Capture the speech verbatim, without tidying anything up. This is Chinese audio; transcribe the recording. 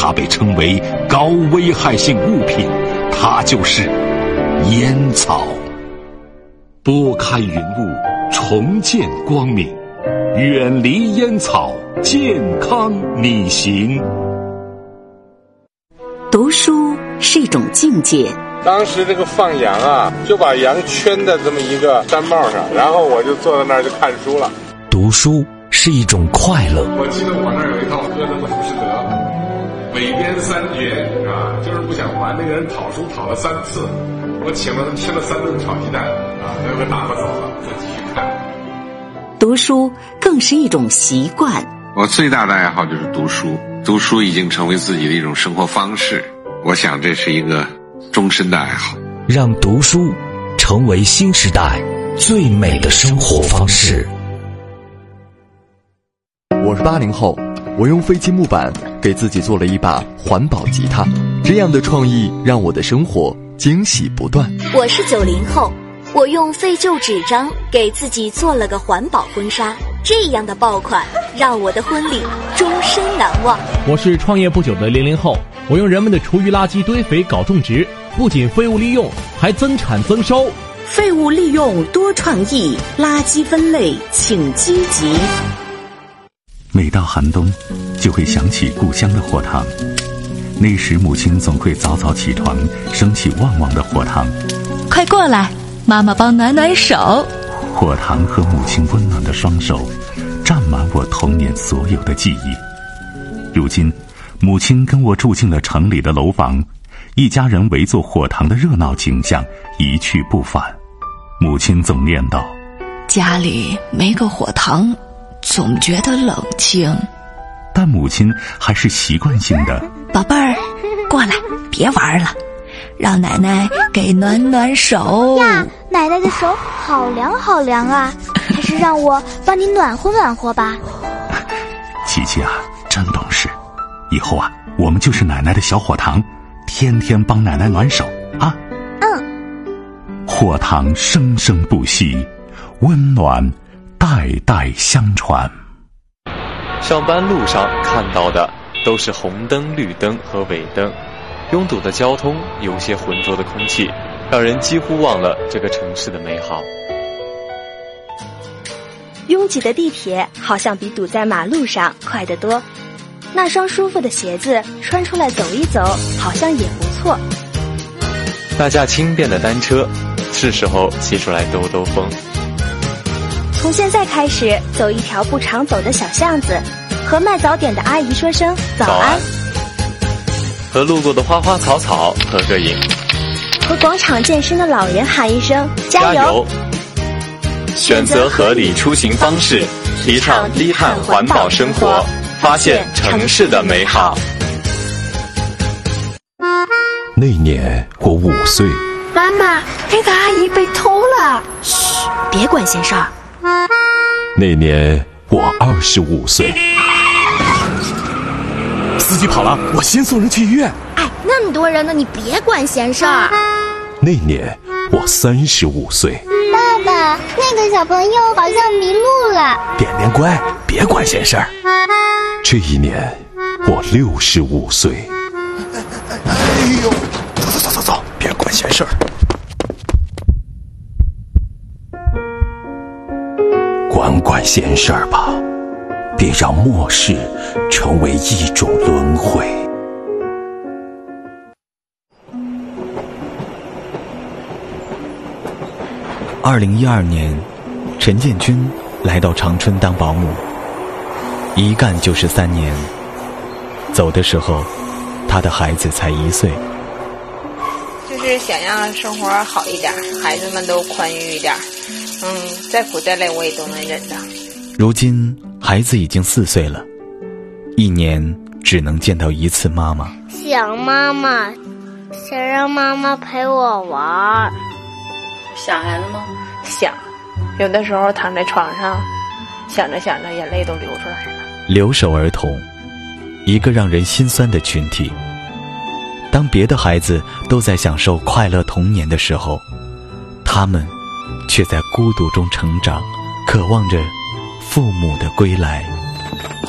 它被称为高危害性物品，它就是烟草。拨开云雾，重见光明，远离烟草，健康你行。 读书是一种境界。 当时这个放羊啊，就把羊圈在这么一个山帽上，然后我就坐在那儿就看书了。 读书是一种快乐。 我记得我那儿有一套歌德的《浮士德》，韦编三绝啊，就是不想还，那个人讨书讨了三次，我请了他吃了三顿炒鸡蛋啊，那个打发走了，再继续看。 读书更是一种习惯。 我最大的爱好就是读书，读书已经成为自己的一种生活方式，我想这是一个终身的爱好。 让读书成为新时代最美的生活方式。 我是八零后，我用废弃木板给自己做了一把环保吉他，这样的创意让我的生活惊喜不断。 我是九零后，我用废旧纸张给自己做了个环保婚纱，这样的爆款让我的婚礼终身难忘。 我是创业不久的零零后，我用人们的厨余垃圾堆肥搞种植，不仅废物利用，还增产增收。 废物利用多创意，垃圾分类请积极。 每到寒冬，就会想起故乡的火塘。那时母亲总会早早起床，升起旺旺的火塘。 快过来，妈妈帮暖暖手。 火塘和母亲温暖的双手，占满我童年所有的记忆。如今，母亲跟我住进了城里的楼房，一家人围坐火塘的热闹景象一去不返。母亲总念叨： 家里没个火塘，总觉得冷清。 但母亲还是习惯性的： 宝贝儿，过来，别玩了，让奶奶给暖暖手呀。奶奶的手好凉好凉啊，还是让我帮你暖和暖和吧。 琪琪啊，真懂事，以后啊，我们就是奶奶的小火塘，天天帮奶奶暖手啊。 嗯。 火塘生生不息，温暖代代相传。 上班路上看到的都是红灯、绿灯和尾灯，拥堵的交通，有些浑浊的空气，让人几乎忘了这个城市的美好。 拥挤的地铁好像比堵在马路上快得多，那双舒服的鞋子穿出来走一走，好像也不错。 那架轻便的单车，是时候骑出来兜兜风。 从现在开始，走一条不常走的小巷子，和卖早点的阿姨说声早安，早安， 和路过的花花草草合个影， 和广场健身的老人喊一声加油。 加油！选择合理出行方式，提倡低碳环保生活，发现城市的美好。 那年我五岁。 妈妈，那个阿姨被偷了。 嘘，别管闲事儿。 那年我二十五岁。 司机跑了，我先送人去医院。 哎，那么多人呢，你别管闲事儿。 那年我三十五岁。 爸爸，那个小朋友好像迷路了。 点点乖，别管闲事儿。 这一年我六十五岁。 哎呦，走走走走走，别管闲事儿。 管管闲事儿吧，别让末世成为一种轮回。 二零一二年，陈建军来到长春当保姆，一干就是三年。走的时候，他的孩子才一岁。 就是想让生活好一点，孩子们都宽裕一点，嗯，再苦再累我也都能忍的。 如今孩子已经四岁了，一年只能见到一次妈妈。 想妈妈，想让妈妈陪我玩。 想孩子吗？想，有的时候躺在床上，想着想着眼泪都流出来了。 留守儿童，一个让人心酸的群体。当别的孩子都在享受快乐童年的时候，他们却在孤独中成长，渴望着父母的归来。